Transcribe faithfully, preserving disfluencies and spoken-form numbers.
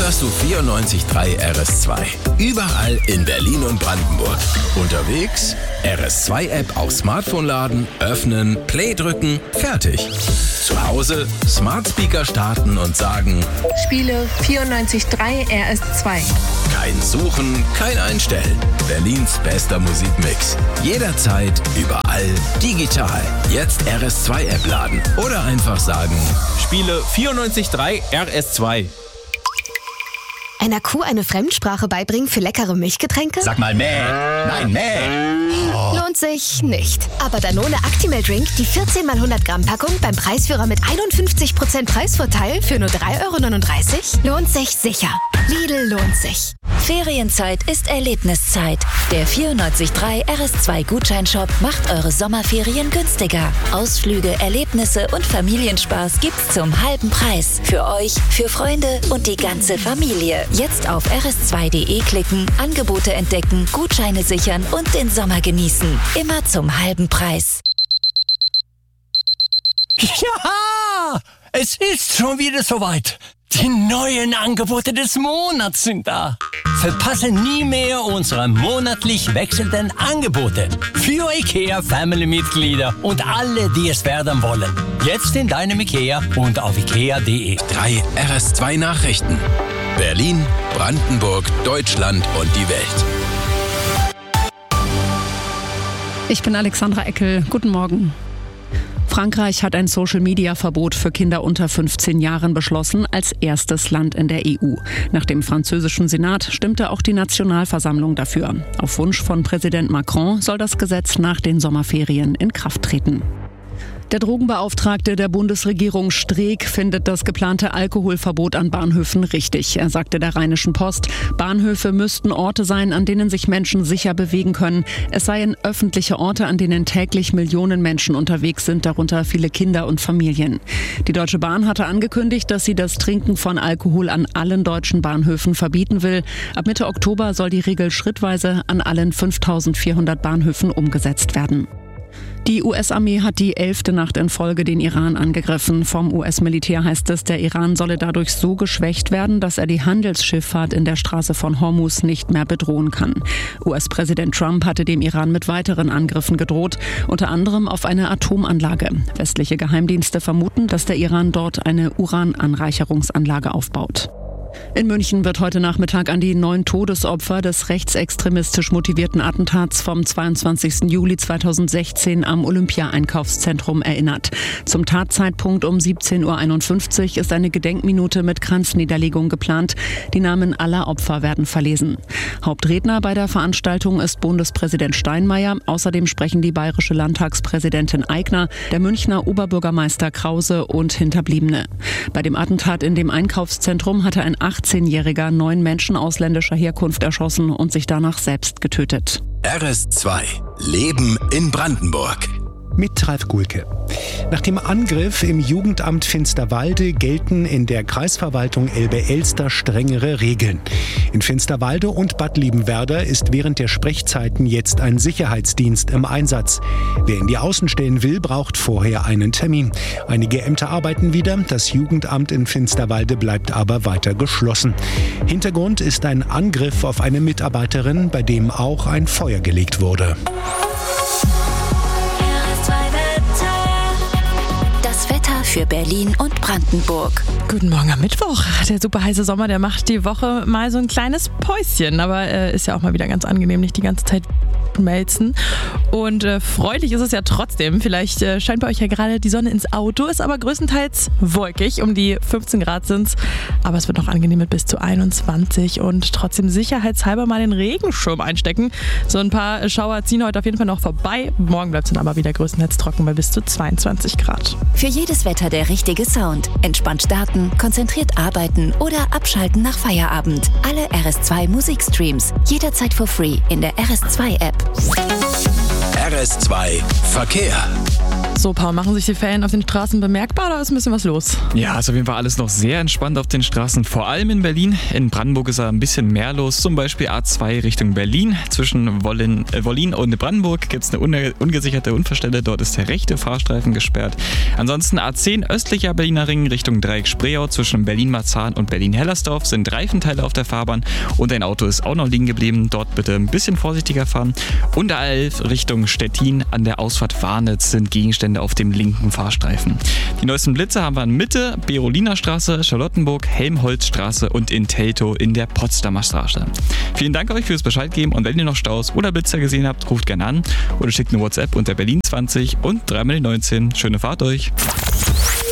hörst du vierundneunzig Komma drei R S zwei. Überall in Berlin und Brandenburg. Unterwegs R S zwei App auf Smartphone laden, öffnen, Play drücken, fertig. Zu Hause Smart Speaker starten und sagen: Spiele vierundneunzig Komma drei R S zwei. Kein Suchen, kein Einstellen. Berlins bester Musikmix. Jederzeit, überall, digital. Jetzt R S zwei App laden oder einfach sagen: Spiele vierundneunzig Komma drei R S zwei. Einer Kuh eine Fremdsprache beibringen für leckere Milchgetränke? Sag mal mäh. Nein, mäh. Oh. Lohnt sich nicht. Aber Danone Actimel Drink, die vierzehn mal hundert Gramm Packung beim Preisführer mit einundfünfzig Prozent Preisvorteil für nur drei Euro neununddreißig, lohnt sich sicher. Lidl lohnt sich. Ferienzeit ist Erlebniszeit. Der vierundneunzig Komma drei R S zwei Gutscheinshop macht eure Sommerferien günstiger. Ausflüge, Erlebnisse und Familienspaß gibt's zum halben Preis. Für euch, für Freunde und die ganze Familie. Jetzt auf r s zwei punkt d e klicken, Angebote entdecken, Gutscheine sichern und den Sommer genießen. Immer zum halben Preis. Ja, es ist schon wieder soweit. Die neuen Angebote des Monats sind da. Verpasse nie mehr unsere monatlich wechselnden Angebote für IKEA Family-Mitglieder und alle, die es werden wollen. Jetzt in deinem IKEA und auf ikea punkt d e. Drei R S zwei Nachrichten. Berlin, Brandenburg, Deutschland und die Welt. Ich bin Alexandra Eckel. Guten Morgen. Frankreich hat ein Social-Media-Verbot für Kinder unter fünfzehn Jahren beschlossen, als erstes Land in der E U. Nach dem französischen Senat stimmte auch die Nationalversammlung dafür. Auf Wunsch von Präsident Macron soll das Gesetz nach den Sommerferien in Kraft treten. Der Drogenbeauftragte der Bundesregierung Streeck findet das geplante Alkoholverbot an Bahnhöfen richtig. Er sagte der Rheinischen Post, Bahnhöfe müssten Orte sein, an denen sich Menschen sicher bewegen können. Es seien öffentliche Orte, an denen täglich Millionen Menschen unterwegs sind, darunter viele Kinder und Familien. Die Deutsche Bahn hatte angekündigt, dass sie das Trinken von Alkohol an allen deutschen Bahnhöfen verbieten will. Ab Mitte Oktober soll die Regel schrittweise an allen fünftausendvierhundert Bahnhöfen umgesetzt werden. Die U S-Armee hat die elfte Nacht in Folge den Iran angegriffen. Vom U S-Militär heißt es, der Iran solle dadurch so geschwächt werden, dass er die Handelsschifffahrt in der Straße von Hormuz nicht mehr bedrohen kann. U S-Präsident Trump hatte dem Iran mit weiteren Angriffen gedroht, unter anderem auf eine Atomanlage. Westliche Geheimdienste vermuten, dass der Iran dort eine Urananreicherungsanlage aufbaut. In München wird heute Nachmittag an die neun Todesopfer des rechtsextremistisch motivierten Attentats vom zweiundzwanzigsten Juli zweitausendsechzehn am Olympia-Einkaufszentrum erinnert. Zum Tatzeitpunkt um siebzehn Uhr einundfünfzig ist eine Gedenkminute mit Kranzniederlegung geplant. Die Namen aller Opfer werden verlesen. Hauptredner bei der Veranstaltung ist Bundespräsident Steinmeier. Außerdem sprechen die bayerische Landtagspräsidentin Aigner, der Münchner Oberbürgermeister Krause und Hinterbliebene. Bei dem Attentat in dem Einkaufszentrum hatte ein achtzehnjähriger neun Menschen ausländischer Herkunft erschossen und sich danach selbst getötet. R S zwei. Leben in Brandenburg. Mit Ralf Gulke. Nach dem Angriff im Jugendamt Finsterwalde gelten in der Kreisverwaltung Elbe-Elster strengere Regeln. In Finsterwalde und Bad Liebenwerda ist während der Sprechzeiten jetzt ein Sicherheitsdienst im Einsatz. Wer in die Außen stellen will, braucht vorher einen Termin. Einige Ämter arbeiten wieder, das Jugendamt in Finsterwalde bleibt aber weiter geschlossen. Hintergrund ist ein Angriff auf eine Mitarbeiterin, bei dem auch ein Feuer gelegt wurde. Für Berlin und Brandenburg. Guten Morgen am Mittwoch. Der super heiße Sommer, der macht die Woche mal so ein kleines Päuschen. Aber äh, ist ja auch mal wieder ganz angenehm, nicht die ganze Zeit melzen. Und äh, freundlich ist es ja trotzdem. Vielleicht äh, scheint bei euch ja gerade die Sonne ins Auto, ist aber größtenteils wolkig. Um die fünfzehn Grad sind es. Aber es wird noch angenehm mit bis zu einundzwanzig. Und trotzdem sicherheitshalber mal den Regenschirm einstecken. So ein paar Schauer ziehen heute auf jeden Fall noch vorbei. Morgen bleibt es dann aber wieder größtenteils trocken bei bis zu zweiundzwanzig Grad. Für jedes Wetter der richtige Sound. Entspannt starten, konzentriert arbeiten oder abschalten nach Feierabend. Alle R S zwei Musikstreams. Jederzeit for free in der R S zwei App. R S zwei Verkehr. So, Paul, machen sich die Ferien auf den Straßen bemerkbar oder ist ein bisschen was los? Ja, ist auf jeden Fall alles noch sehr entspannt auf den Straßen, vor allem in Berlin. In Brandenburg ist da ein bisschen mehr los, zum Beispiel A zwei Richtung Berlin. Zwischen Wollin, äh, Wollin und Brandenburg gibt es eine un- ungesicherte Unfallstelle, dort ist der rechte Fahrstreifen gesperrt. Ansonsten A zehn östlicher Berliner Ring Richtung Dreieck Spreeau, zwischen Berlin-Marzahn und Berlin-Hellersdorf sind Reifenteile auf der Fahrbahn und ein Auto ist auch noch liegen geblieben, dort bitte ein bisschen vorsichtiger fahren. Und A elf Richtung Stettin an der Ausfahrt Warnitz sind Gegenstände auf dem linken Fahrstreifen. Die neuesten Blitze haben wir in Mitte, Beroliner Straße, Charlottenburg, Helmholtzstraße und in Teltow in der Potsdamer Straße. Vielen Dank euch fürs Bescheid geben und wenn ihr noch Staus oder Blitzer gesehen habt, ruft gerne an oder schickt eine WhatsApp unter Berlin zwanzig und dreimal die neunzehn. Schöne Fahrt euch!